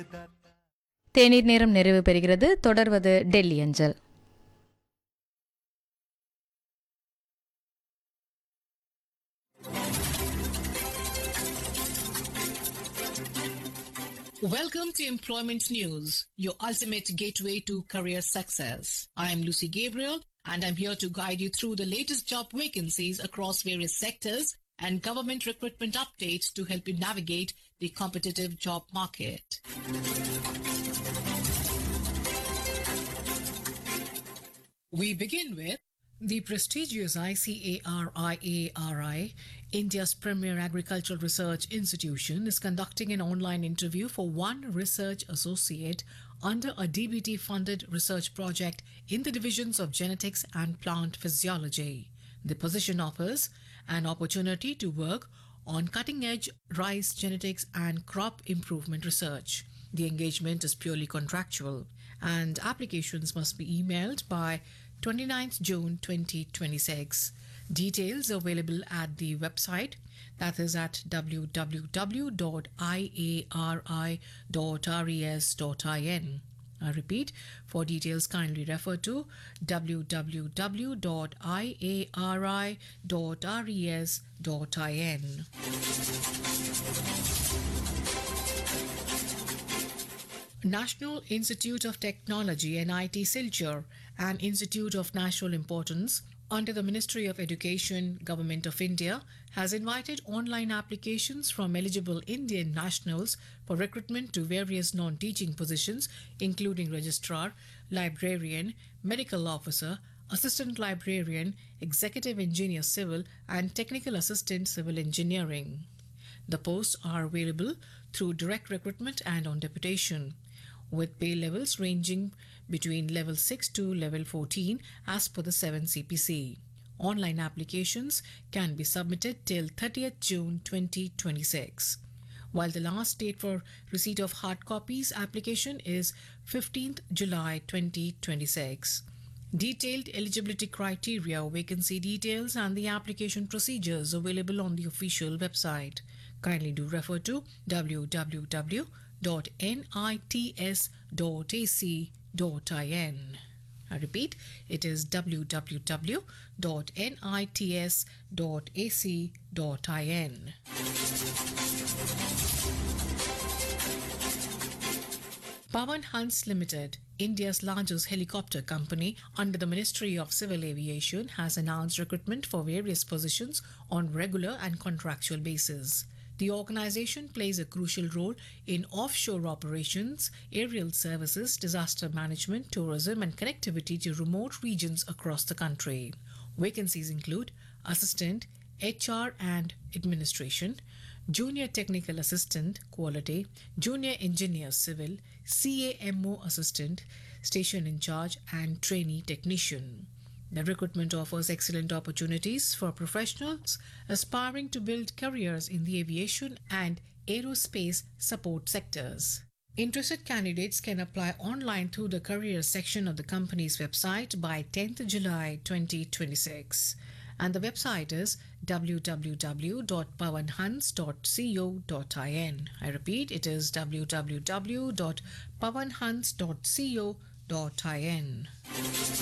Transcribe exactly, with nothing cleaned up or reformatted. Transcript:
தேநீர் நேரம் நிறைவு பெறுகிறது. தொடர்வது டெல்லி அஞ்சல். Welcome to Employment News, your ultimate gateway to career success. I am Lucy Gabriel, and I'm here to guide you through the latest job vacancies across various sectors and government recruitment updates to help you navigate the competitive job market. We begin with the prestigious I C A R I A R I, India's premier agricultural research institution, is conducting an online interview for one research associate under a D B T-funded research project in the divisions of genetics and plant physiology. The position offers an opportunity to work on cutting-edge rice genetics and crop improvement research. The engagement is purely contractual, and applications must be emailed by twenty-ninth June twenty twenty-six. Details available at the website, that is at w w w dot i a r i dot res dot in. I repeat, for details kindly refer to w w w dot i a r i dot res dot in. National Institute of Technology N I T Silchar, an institute of national importance under the Ministry of Education, Government of India, has invited online applications from eligible Indian nationals for recruitment to various non-teaching positions, including registrar, librarian, medical officer, assistant librarian, executive engineer civil, and technical assistant civil engineering. The posts are available through direct recruitment and on deputation, with pay levels ranging between level six to level fourteen as per the seven C P C. Online applications can be submitted till thirtieth June twenty twenty-six, while the last date for receipt of hard copies application is fifteenth July twenty twenty-six. Detailed eligibility criteria, vacancy details, and the application procedures available on the official website. Kindly do refer to w w w dot nits dot a c dot in. I repeat, it is w w w dot nits dot a c dot in. Pawan Hans Limited, India's largest helicopter company under the Ministry of Civil Aviation, has announced recruitment for various positions on regular and contractual basis. The organization plays a crucial role in offshore operations, aerial services, disaster management, tourism, and connectivity to remote regions across the country. Vacancies include assistant, H R and administration, junior technical assistant, quality, junior engineer civil, C A M O assistant, station in charge, and trainee technician. The recruitment offers excellent opportunities for professionals aspiring to build careers in the aviation and aerospace support sectors. Interested candidates can apply online through the careers section of the company's website by tenth July twenty twenty-six. And the website is w w w dot pawanhans dot co dot in. I repeat, it is w w w dot pawanhans dot co dot in.